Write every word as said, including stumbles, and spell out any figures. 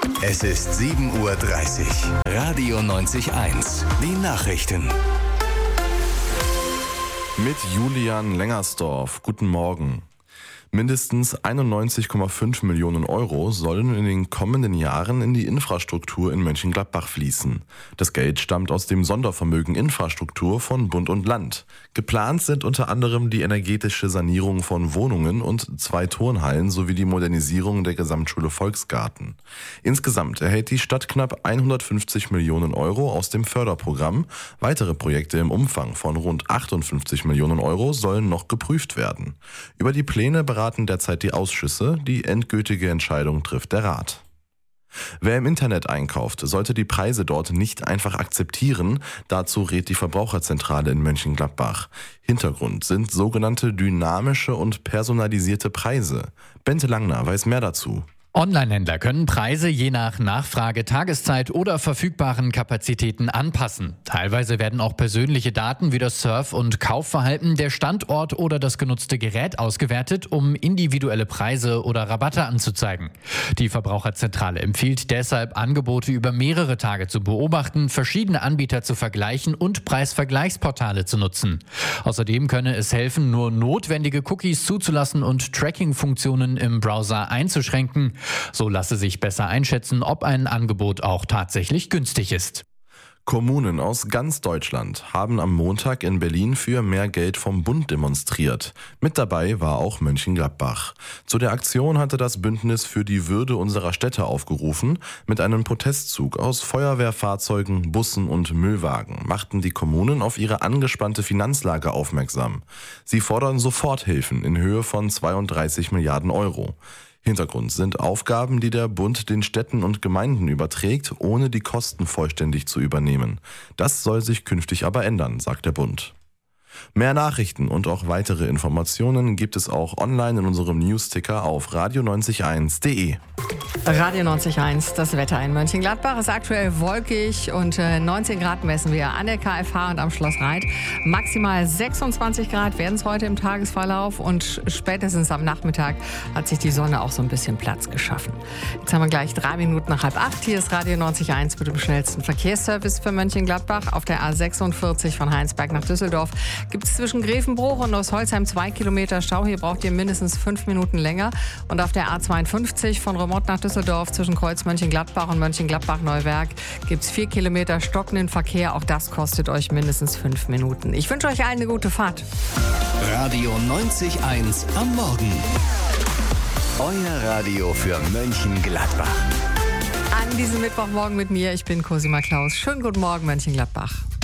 Es ist sieben Uhr dreißig. Radio neunzig eins. Die Nachrichten. Mit Julian Lengersdorf. Guten Morgen. Mindestens einundneunzig Komma fünf Millionen Euro sollen in den kommenden Jahren in die Infrastruktur in Mönchengladbach fließen. Das Geld stammt aus dem Sondervermögen Infrastruktur von Bund und Land. Geplant sind unter anderem die energetische Sanierung von Wohnungen und zwei Turnhallen sowie die Modernisierung der Gesamtschule Volksgarten. Insgesamt erhält die Stadt knapp hundertfünfzig Millionen Euro aus dem Förderprogramm. Weitere Projekte im Umfang von rund achtundfünfzig Millionen Euro sollen noch geprüft werden. Über die Pläne beraten derzeit die Ausschüsse, die endgültige Entscheidung trifft der Rat. Wer im Internet einkauft, sollte die Preise dort nicht einfach akzeptieren. Dazu rät die Verbraucherzentrale in Mönchengladbach. Hintergrund sind sogenannte dynamische und personalisierte Preise. Bente Langner weiß mehr dazu. Online-Händler können Preise je nach Nachfrage, Tageszeit oder verfügbaren Kapazitäten anpassen. Teilweise werden auch persönliche Daten wie das Surf- und Kaufverhalten, der Standort oder das genutzte Gerät ausgewertet, um individuelle Preise oder Rabatte anzuzeigen. Die Verbraucherzentrale empfiehlt deshalb, Angebote über mehrere Tage zu beobachten, verschiedene Anbieter zu vergleichen und Preisvergleichsportale zu nutzen. Außerdem könne es helfen, nur notwendige Cookies zuzulassen und Tracking-Funktionen im Browser einzuschränken. So lasse sich besser einschätzen, ob ein Angebot auch tatsächlich günstig ist. Kommunen aus ganz Deutschland haben am Montag in Berlin für mehr Geld vom Bund demonstriert. Mit dabei war auch Mönchengladbach. Zu der Aktion hatte das Bündnis für die Würde unserer Städte aufgerufen. Mit einem Protestzug aus Feuerwehrfahrzeugen, Bussen und Müllwagen machten die Kommunen auf ihre angespannte Finanzlage aufmerksam. Sie fordern Soforthilfen in Höhe von zweiunddreißig Milliarden Euro. Hintergrund sind Aufgaben, die der Bund den Städten und Gemeinden überträgt, ohne die Kosten vollständig zu übernehmen. Das soll sich künftig aber ändern, sagt der Bund. Mehr Nachrichten und auch weitere Informationen gibt es auch online in unserem Newsticker auf radio neunzig eins punkt de. Radio neunzig eins, das Wetter in Mönchengladbach ist aktuell wolkig und neunzehn Grad messen wir an der K F H und am Schloss Reit. Maximal sechsundzwanzig Grad werden es heute im Tagesverlauf und spätestens am Nachmittag hat sich die Sonne auch so ein bisschen Platz geschaffen. Jetzt haben wir gleich drei Minuten nach halb acht. Hier ist Radio neunzig eins mit dem schnellsten Verkehrsservice für Mönchengladbach. Auf der A sechsundvierzig von Heinsberg nach Düsseldorf gibt es zwischen Grevenbruch und Neusholzheim zwei Kilometer Stau. Hier braucht ihr mindestens fünf Minuten länger. Und auf der A zweiundfünfzig von Remont nach Düsseldorf zwischen Kreuz Mönchengladbach und Mönchengladbach-Neuwerk gibt es vier Kilometer stockenden Verkehr. Auch das kostet euch mindestens fünf Minuten. Ich wünsche euch allen eine gute Fahrt. Radio neunzig eins am Morgen. Euer Radio für Mönchengladbach. An diesem Mittwochmorgen mit mir, ich bin Cosima Klaus. Schönen guten Morgen, Mönchengladbach.